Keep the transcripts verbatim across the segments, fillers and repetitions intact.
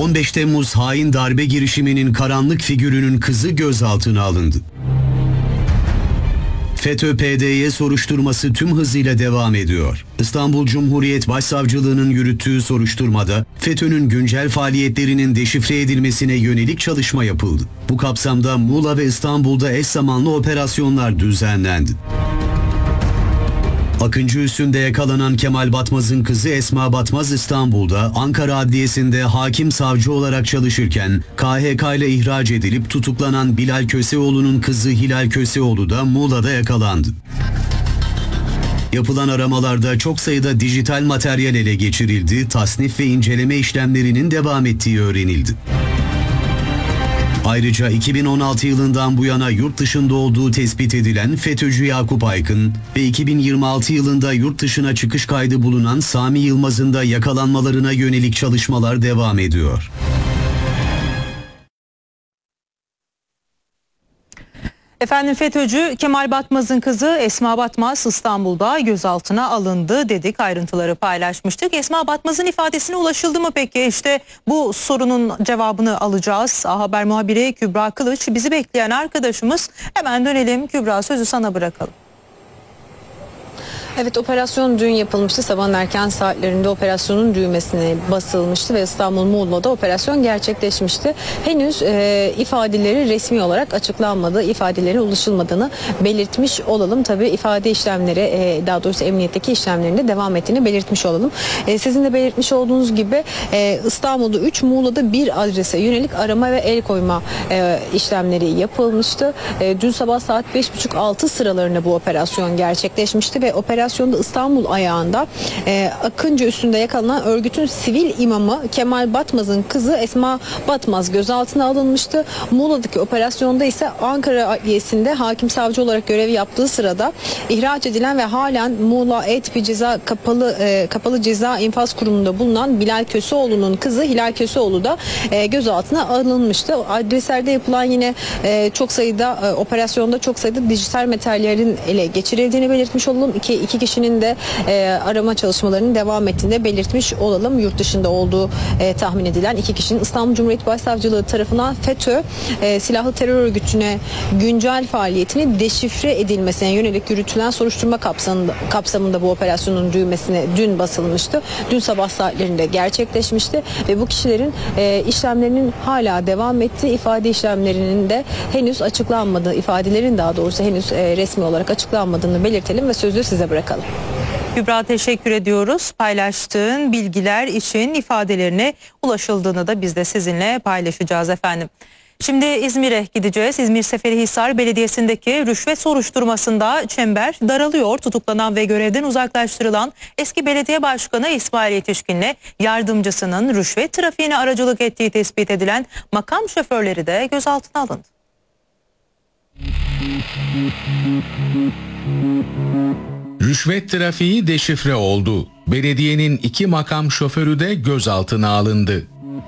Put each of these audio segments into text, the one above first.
on beş Temmuz hain darbe girişiminin karanlık figürünün kızı gözaltına alındı. FETÖ-P D Y soruşturması tüm hızıyla devam ediyor. İstanbul Cumhuriyet Başsavcılığı'nın yürüttüğü soruşturmada FETÖ'nün güncel faaliyetlerinin deşifre edilmesine yönelik çalışma yapıldı. Bu kapsamda Muğla ve İstanbul'da eş zamanlı operasyonlar düzenlendi. Akıncıüstü'nde yakalanan Kemal Batmaz'ın kızı Esma Batmaz İstanbul'da Ankara Adliyesi'nde hakim savcı olarak çalışırken K H K ile ihraç edilip tutuklanan Bilal Köseoğlu'nun kızı Hilal Köseoğlu da Muğla'da yakalandı. Yapılan aramalarda çok sayıda dijital materyal ele geçirildi, tasnif ve inceleme işlemlerinin devam ettiği öğrenildi. Ayrıca iki bin on altı yılından bu yana yurt dışında olduğu tespit edilen FETÖ'cü Yakup Aykın ve iki bin yirmi altı yılında yurt dışına çıkış kaydı bulunan Sami Yılmaz'ın da yakalanmalarına yönelik çalışmalar devam ediyor. Efendim FETÖ'cü Kemal Batmaz'ın kızı Esma Batmaz İstanbul'da gözaltına alındı dedik, ayrıntıları paylaşmıştık. Esma Batmaz'ın ifadesine ulaşıldı mı peki? İşte bu sorunun cevabını alacağız. A Haber muhabiri Kübra Kılıç bizi bekleyen arkadaşımız. Hemen dönelim Kübra, sözü sana bırakalım. Evet, operasyon dün yapılmıştı. Sabahın erken saatlerinde operasyonun düğmesine basılmıştı ve İstanbul Muğla'da operasyon gerçekleşmişti. Henüz e, ifadeleri resmi olarak açıklanmadı. İfadelere ulaşılmadığını belirtmiş olalım. Tabii ifade işlemleri, e, daha doğrusu emniyetteki işlemlerinde devam ettiğini belirtmiş olalım. E, sizin de belirtmiş olduğunuz gibi e, İstanbul'da üç, Muğla'da bir adrese yönelik arama ve el koyma e, işlemleri yapılmıştı. E, dün sabah saat beş buçuk altı sıralarında bu operasyon gerçekleşmişti ve operasyon Operasyonda İstanbul ayağında e, Akıncıüstü'nde yakalanan örgütün sivil imamı Kemal Batmaz'ın kızı Esma Batmaz gözaltına alınmıştı. Muğla'daki operasyonda ise Ankara Adliyesi'nde hakim savcı olarak görev yaptığı sırada ihraç edilen ve halen Muğla Etbi Ceza Kapalı e, Kapalı Ceza İnfaz Kurumu'nda bulunan Bilal Köseoğlu'nun kızı Hilal Köseoğlu da e, gözaltına alınmıştı. Adreslerde yapılan yine e, çok sayıda e, operasyonda çok sayıda dijital materyalin ele geçirildiğini belirtmiş olalım. İki İki kişinin de e, arama çalışmalarının devam ettiğini de belirtmiş olalım. Yurt dışında olduğu e, tahmin edilen iki kişinin İstanbul Cumhuriyet Başsavcılığı tarafından FETÖ e, silahlı terör örgütüne güncel faaliyetini deşifre edilmesine yönelik yürütülen soruşturma kapsamında, kapsamında bu operasyonun düğmesine dün basılmıştı. Dün sabah saatlerinde gerçekleşmişti ve bu kişilerin e, işlemlerinin hala devam ettiği, ifade işlemlerinin de henüz açıklanmadığı, ifadelerin daha doğrusu henüz e, resmi olarak açıklanmadığını belirtelim ve sözü size bırakalım. Kübra, teşekkür ediyoruz. Paylaştığın bilgiler için, ifadelerine ulaşıldığını da biz de sizinle paylaşacağız efendim. Şimdi İzmir'e gideceğiz. İzmir Seferihisar Belediyesi'ndeki rüşvet soruşturmasında çember daralıyor. Tutuklanan ve görevden uzaklaştırılan eski belediye başkanı İsmail Yetişkin'le yardımcısının rüşvet trafiğine aracılık ettiği tespit edilen makam şoförleri de gözaltına alındı. Rüşvet trafiği deşifre oldu. Belediyenin iki makam şoförü de gözaltına alındı.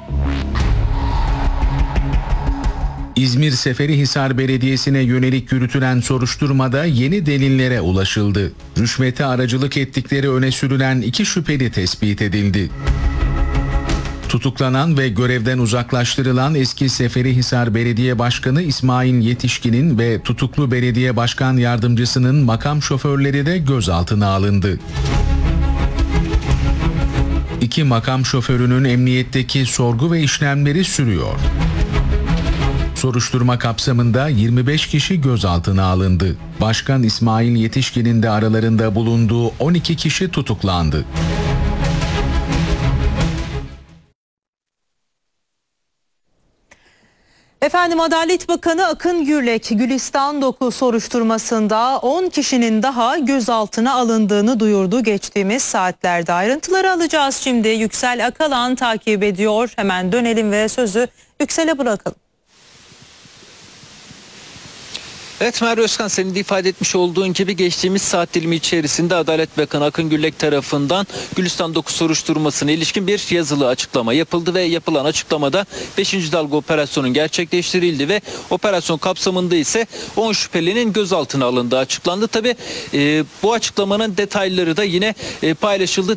İzmir Seferihisar Belediyesi'ne yönelik yürütülen soruşturmada yeni delillere ulaşıldı. Rüşvete aracılık ettikleri öne sürülen iki şüpheli tespit edildi. Tutuklanan ve görevden uzaklaştırılan eski Seferihisar Belediye Başkanı İsmail Yetişkin'in ve tutuklu belediye başkan yardımcısının makam şoförleri de gözaltına alındı. İki makam şoförünün emniyetteki sorgu ve işlemleri sürüyor. Soruşturma kapsamında yirmi beş kişi gözaltına alındı. Başkan İsmail Yetişkin'in de aralarında bulunduğu on iki kişi tutuklandı. Efendim Adalet Bakanı Akın Gürlek, Gülistan Doku soruşturmasında on kişinin daha gözaltına alındığını duyurdu geçtiğimiz saatlerde. Ayrıntıları alacağız şimdi. Yüksel Akalan takip ediyor. Hemen dönelim ve sözü Yüksel'e bırakalım. Evet Merve Özkan, senin de ifade etmiş olduğun gibi geçtiğimiz saat dilimi içerisinde Adalet Bakanı Akın Gürlek tarafından Gülistan Doku soruşturmasına ilişkin bir yazılı açıklama yapıldı ve yapılan açıklamada beşinci dalga operasyonun gerçekleştirildi ve operasyon kapsamında ise on şüphelinin gözaltına alındığı açıklandı. Tabi e, bu açıklamanın detayları da yine e, paylaşıldı.